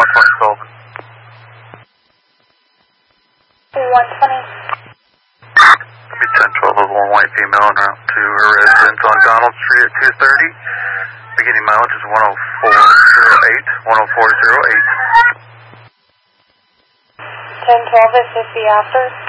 120 Sullivan. 120. Be 1012 of one white female en route to her residence on Donald Street at 2:30. Beginning mileage is 10408. 10408. 1012, is this the after?